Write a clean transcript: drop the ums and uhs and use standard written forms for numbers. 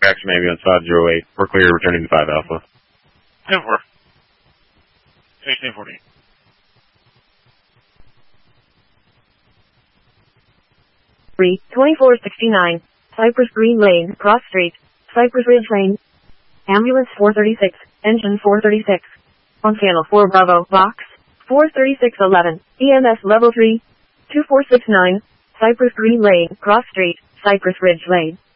action maybe on side 08. We're clear, returning to 5 Alpha. 10-4. 16-14. Three 2469. Cypress Green Lane, Cross Street, Cypress Ridge Lane. Ambulance 436, engine 436. On channel 4 Bravo, box 43611, EMS level 3, 2469, Cypress Green Lane, Cross Street, Cypress Ridge Lane.